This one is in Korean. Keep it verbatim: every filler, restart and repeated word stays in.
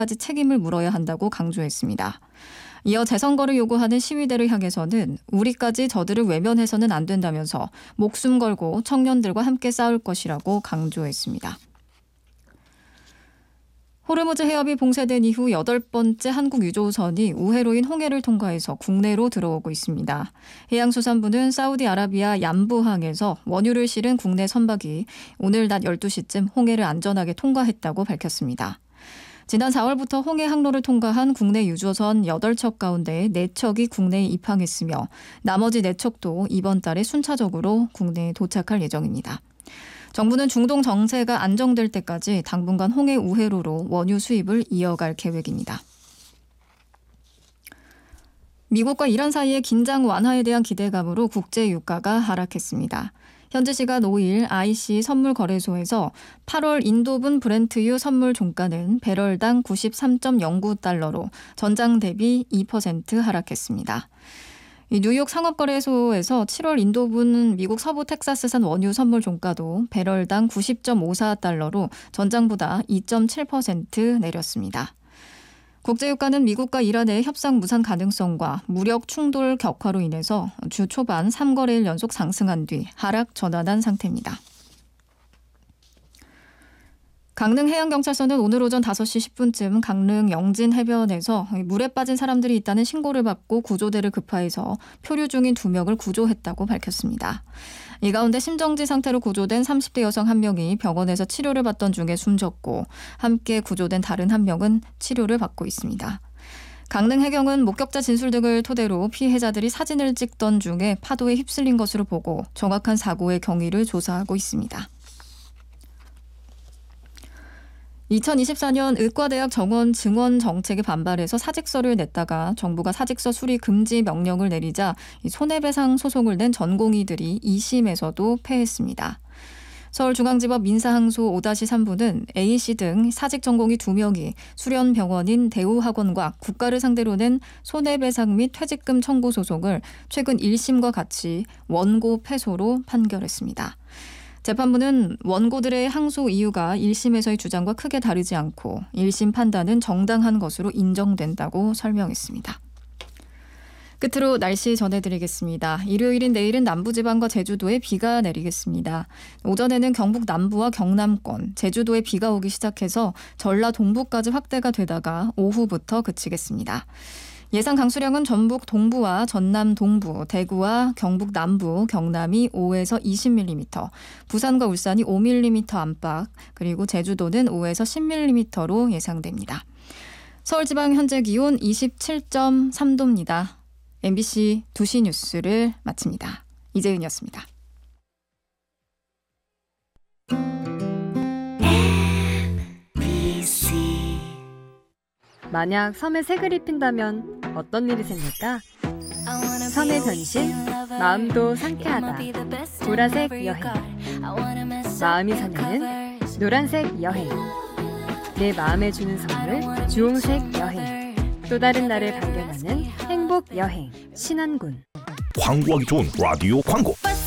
까지 책임을 물어야 한다고 강조했습니다. 이어 재선거를 요구하는 시위대를 향해서는 우리까지 저들을 외면해서는 안 된다면서 목숨 걸고 청년들과 함께 싸울 것이라고 강조했습니다. 호르무즈 해협이 봉쇄된 이후 여덟 번째 한국 유조선이 우회로인 홍해를 통과해서 국내로 들어오고 있습니다. 해양수산부는 사우디아라비아 얌부항에서 원유를 실은 국내 선박이 오늘 낮 열두 시쯤 홍해를 안전하게 통과했다고 밝혔습니다. 지난 사월부터 홍해 항로를 통과한 국내 유조선 여덟 척 가운데 네 척이 국내에 입항했으며 나머지 네 척도 이번 달에 순차적으로 국내에 도착할 예정입니다. 정부는 중동 정세가 안정될 때까지 당분간 홍해 우회로로 원유 수입을 이어갈 계획입니다. 미국과 이란 사이의 긴장 완화에 대한 기대감으로 국제 유가가 하락했습니다. 현지 시간 오 일 아이씨 선물거래소에서 팔월 인도분 브렌트유 선물 종가는 배럴당 구십삼 점 영구 달러로 전장 대비 이 퍼센트 하락했습니다. 뉴욕 상업거래소에서 칠월 인도분 미국 서부 텍사스산 원유 선물 종가도 배럴당 구십 점 오사 달러로 전장보다 이 점 칠 퍼센트 내렸습니다. 국제유가는 미국과 이란의 협상 무산 가능성과 무력 충돌 격화로 인해서 주 초반 삼 거래일 연속 상승한 뒤 하락 전환한 상태입니다. 강릉 해양경찰서는 오늘 오전 다섯 시 십 분쯤 강릉 영진 해변에서 물에 빠진 사람들이 있다는 신고를 받고 구조대를 급파해서 표류 중인 두 명을 구조했다고 밝혔습니다. 이 가운데 심정지 상태로 구조된 삼십 대 여성 한 명이 병원에서 치료를 받던 중에 숨졌고 함께 구조된 다른 한 명은 치료를 받고 있습니다. 강릉 해경은 목격자 진술 등을 토대로 피해자들이 사진을 찍던 중에 파도에 휩쓸린 것으로 보고 정확한 사고의 경위를 조사하고 있습니다. 이천이십사 년 의과대학 정원 증원 정책에 반발해서 사직서를 냈다가 정부가 사직서 수리 금지 명령을 내리자 손해배상 소송을 낸 전공의들이 이 심에서도 패했습니다. 서울중앙지법 민사항소 오 삼 부는 A씨 등 사직 전공의 두 명이 수련병원인 대우학원과 국가를 상대로 낸 손해배상 및 퇴직금 청구 소송을 최근 일 심과 같이 원고 패소로 판결했습니다. 재판부는 원고들의 항소 이유가 일 심에서의 주장과 크게 다르지 않고 일 심 판단은 정당한 것으로 인정된다고 설명했습니다. 끝으로 날씨 전해드리겠습니다. 일요일인 내일은 남부지방과 제주도에 비가 내리겠습니다. 오전에는 경북 남부와 경남권, 제주도에 비가 오기 시작해서 전라 동부까지 확대가 되다가 오후부터 그치겠습니다. 예상 강수량은 전북 동부와 전남 동부, 대구와 경북 남부, 경남이 오에서 이십 밀리미터, 부산과 울산이 오 밀리미터 안팎, 그리고 제주도는 오에서 십 밀리미터로 예상됩니다. 서울지방 현재 기온 이십칠 점 삼 도입니다. 엠비씨 두 시 뉴스를 마칩니다. 이재은이었습니다. 만약 섬에 색을 입힌다면 어떤 일이 생길까? 섬의 변신, 마음도 상쾌하다. 보라색 여행. 마음이 설레는 노란색 여행. 내 마음에 주는 선물, 주홍색 여행. 또 다른 나를 발견하는 행복 여행. 신안군. 광고하기 좋은 라디오 광고.